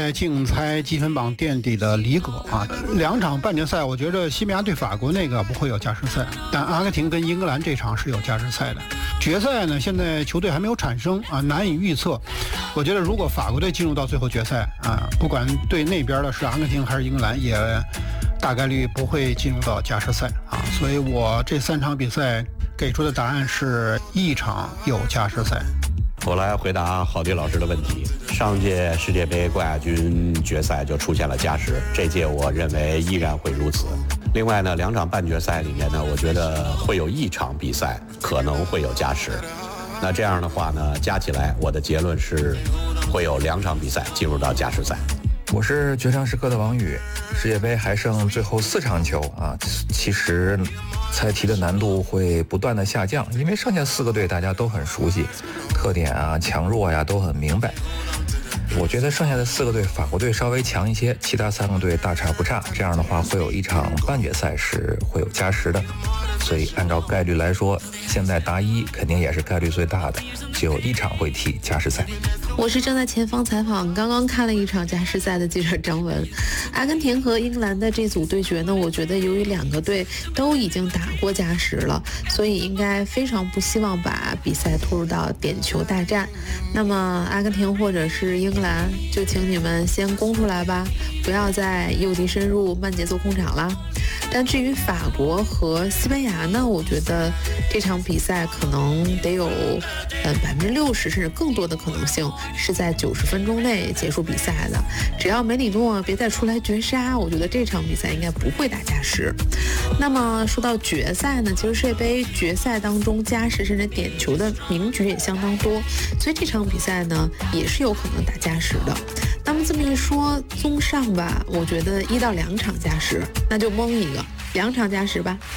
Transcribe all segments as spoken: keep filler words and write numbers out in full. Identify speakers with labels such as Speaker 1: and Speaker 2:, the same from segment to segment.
Speaker 1: 在竞猜积分榜垫底的里葛啊，两场半决赛，我觉得西班牙对法国那个不会有加时赛，但阿根廷跟英格兰这场是有加时赛的。决赛呢，现在球队还没有产生啊，难以预测。我觉得如果法国队进入到最后决赛啊，不管对那边的是阿根廷还是英格兰，也大概率不会进入到加时赛啊。所以我这三场比赛给出的答案是一场有加时赛。
Speaker 2: 我来回答郝迪老师的问题。上届世界杯冠亚军决赛就出现了加时，这届我认为依然会如此。另外呢，两场半决赛里面呢，我觉得会有一场比赛可能会有加时。那这样的话呢，加起来我的结论是会有两场比赛进入到加时赛。
Speaker 3: 我是绝唱时刻的王宇，世界杯还剩最后四场球啊，其实猜题的难度会不断的下降，因为剩下四个队大家都很熟悉，特点啊、强弱呀、都很明白。我觉得剩下的四个队，法国队稍微强一些，其他三个队大差不差。这样的话，会有一场半决赛是会有加时的。所以按照概率来说，现在答一肯定也是概率最大的，只有一场会踢加时赛。
Speaker 4: 我是正在前方采访，刚刚看了一场加时赛的记者张文。阿根廷和英格兰的这组对决呢，我觉得由于两个队都已经打过加时了，所以应该非常不希望把比赛拖入到点球大战。那么阿根廷或者是英格兰，就请你们先攻出来吧，不要再诱敌深入、慢节奏控场啦。但至于法国和西班牙呢，我觉得这场比赛可能得有呃百分之六十甚至更多的可能性是在九十分钟内结束比赛的。只要梅里诺别再出来绝杀，我觉得这场比赛应该不会打加时。那么说到决赛呢，其实世界杯决赛当中加时甚至点球的名局也相当多，所以这场比赛呢也是有可能打加时的。那么这么一说，综上吧，我觉得一到两场加时，那就蒙一个，两场加时吧。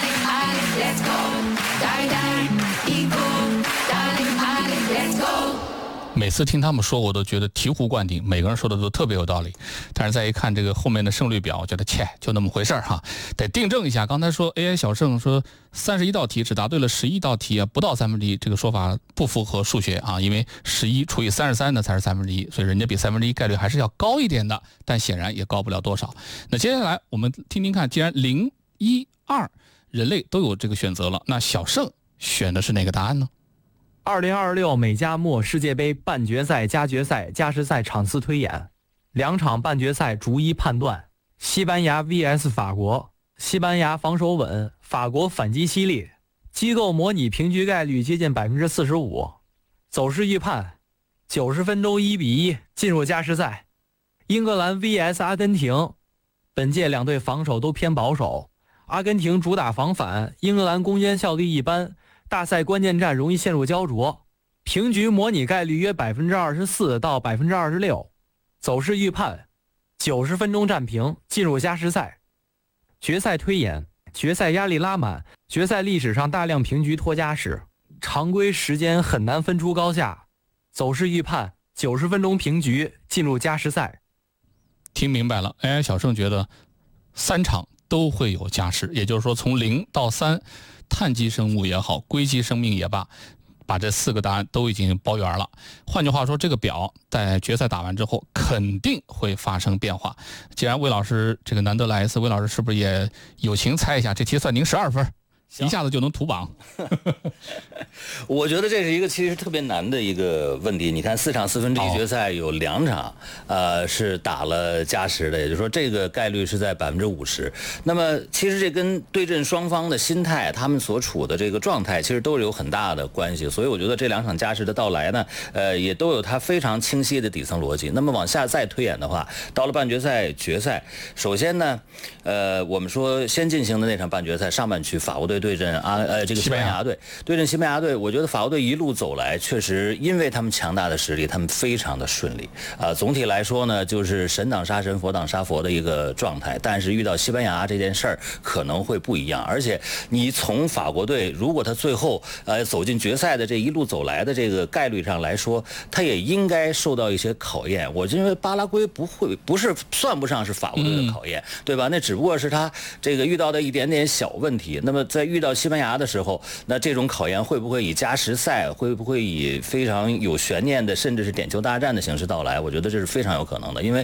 Speaker 5: 每次听他们说，我都觉得醍醐灌顶，每个人说的都特别有道理。但是再一看这个后面的胜率表，我觉得切，就那么回事儿哈，得订正一下。刚才说 A I 小胜说三十一道题只答对了十一道题啊，不到三分之一，这个说法不符合数学啊，因为十一除以三十三呢才是三分之一，所以人家比三分之一概率还是要高一点的，但显然也高不了多少。那接下来我们听听看，既然零一二人类都有这个选择了，那小胜选的是哪个答案呢？
Speaker 6: 二零二六美加墨世界杯半决赛、加决赛、加时赛场次推演，两场半决赛逐一判断。西班牙 V S 法国，西班牙防守稳，法国反击犀利，机构模拟平局概率接近百分之四十五。走势预判，九十分钟一比一进入加时赛。英格兰 V S 阿根廷，本届两队防守都偏保守，阿根廷主打防反，英格兰攻坚效率一般。大赛关键战容易陷入焦灼，平局模拟概率约百分之二十四到百分之二十六。走势预判，九十分钟战平，进入加时赛。决赛推演，决赛压力拉满，决赛历史上大量平局拖加时，常规时间很难分出高下。走势预判，九十分钟平局，进入加时赛。
Speaker 5: 听明白了 ，A I 小胜觉得三场都会有加时，也就是说从零到三。碳基生物也好，硅基生命也罢，把这四个答案都已经包圆了。换句话说，这个表在决赛打完之后肯定会发生变化。既然魏老师这个难得来一次，魏老师是不是也友情猜一下，这题算您十二分？一下子就能图榜。
Speaker 7: 我觉得这是一个其实特别难的一个问题。你看四场四分之一决赛有两场，呃是打了加时的，也就是说这个概率是在百分之五十。那么其实这跟对阵双方的心态，他们所处的这个状态，其实都是有很大的关系。所以我觉得这两场加时的到来呢，呃也都有它非常清晰的底层逻辑。那么往下再推演的话，到了半决赛、决赛，首先呢，呃我们说先进行的那场半决赛上半区，法国队对阵啊呃这个西班牙队，对阵西班牙队，我觉得法国队一路走来，确实因为他们强大的实力，他们非常的顺利啊、呃。总体来说呢，就是神挡杀神，佛挡杀佛的一个状态。但是遇到西班牙这件事儿可能会不一样，而且你从法国队如果他最后呃走进决赛的这一路走来的这个概率上来说，他也应该受到一些考验。我认为巴拉圭不会不是算不上是法国队的考验，嗯、对吧？那只不过是他这个遇到的一点点小问题。那么在遇到西班牙的时候，那这种考验会不会以加时赛，会不会以非常有悬念的，甚至是点球大战的形式到来？我觉得这是非常有可能的，因为